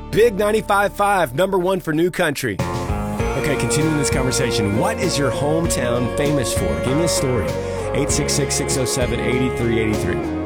Big 95.5, number one for New Country. Okay, continuing this conversation. What is your hometown famous for? Give me a story. 866-607-8383.